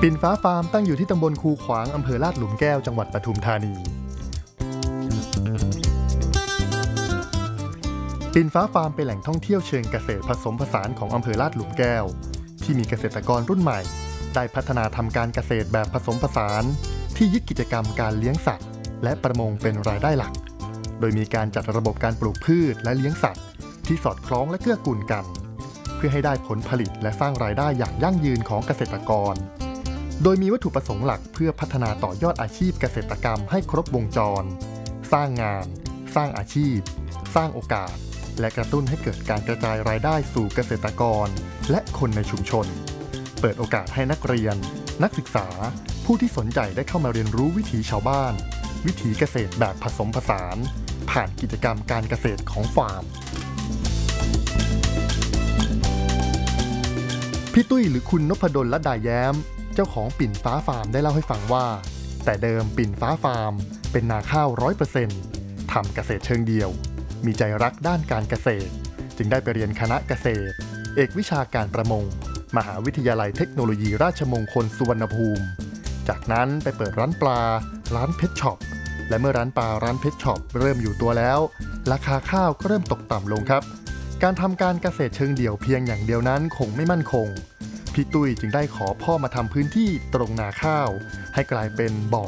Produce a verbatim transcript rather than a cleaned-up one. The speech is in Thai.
ปิ่นฟ้าฟาร์มตั้งอยู่ที่ตำบลคูขวางอำเภอลาดหลุมแก้วจังหวัดปทุมธานีปิ่นฟ้าฟาร์มเป็นแหล่งท่องเที่ยวเชิงเกษตรผสมผสานของอำเภอลาดหลุมแก้วที่มีเกษตรกรรุ่นใหม่ได้พัฒนาทำการเกษตรแบบผสมผสานที่ยึดกิจกรรมการเลี้ยงสัตว์และประมงเป็นรายได้หลักโดยมีการจัดระบบการปลูกพืชและเลี้ยงสัตว์ที่สอดคล้องและเกื้อกูลกันเพื่อให้ได้ผลผลิตและสร้างรายได้อย่างยั่งยืนของเกษตรกรโดยมีวัตถุประสงค์หลักเพื่อพัฒนาต่อยอดอาชีพเกษตรกรรมให้ครบวงจรสร้างงานสร้างอาชีพสร้างโอกาสและกระตุ้นให้เกิดการกระจายรายได้สู่เกษตรกรและคนในชุมชนเปิดโอกาสให้นักเรียนนักศึกษาผู้ที่สนใจได้เข้ามาเรียนรู้วิถีชาวบ้านวิถีเกษตรแบบผสมผสานผ่านกิจกรรมการเกษตรของฟาร์มพี่ตุ้ยหรือคุณนพดลละดาแย้มเจ้าของปิ่นฟ้าฟาร์มได้เล่าให้ฟังว่าแต่เดิมปิ่นฟ้าฟาร์มเป็นนาข้าว ร้อยเปอร์เซ็นต์ ทำเกษตรเชิงเดียวมีใจรักด้านการเกษตรจึงได้ไปเรียนคณะเกษตรเอกวิชาการประมงมหาวิทยาลัยเทคโนโลยีราชมงคลสุวรรณภูมิจากนั้นไปเปิดร้านปลาร้านเพชรช็อปและเมื่อร้านปลาร้านเพชรช็อปเริ่มอยู่ตัวแล้วราคาข้าวก็เริ่มตกต่ำลงครับการทำการเกษตรเชิงเดี่ยวเพียงอย่างเดียวนั้นคงไม่มั่นคงพี่ตุ้ยจึงได้ขอพ่อมาทำพื้นที่ตรงนาข้าวให้กลายเป็นบ่อ